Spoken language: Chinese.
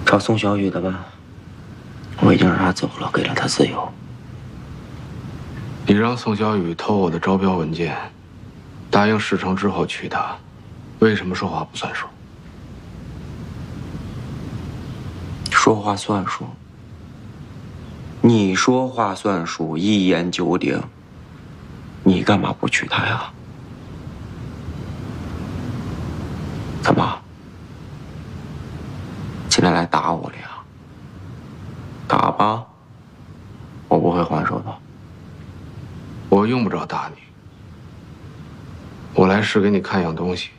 找宋小雨的吧，我已经让他走了，给了他自由。 你让宋小雨偷我的招标文件，答应事成之后娶她，为什么说话不算数？ 说话算数，你说话算数，一言九鼎。你干嘛不娶她呀？怎么？今天来打我了呀？打吧，我不会还手的。 我用不着打你，我来是给你看样东西。